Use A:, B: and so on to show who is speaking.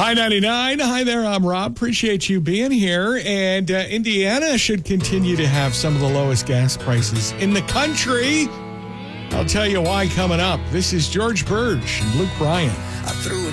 A: Hi, 99. Hi there, I'm Rob. Appreciate you being here. And Indiana should continue to have some of the lowest gas prices in the country. I'll tell you why coming up. This is George Burge and Luke Bryan.
B: I threw it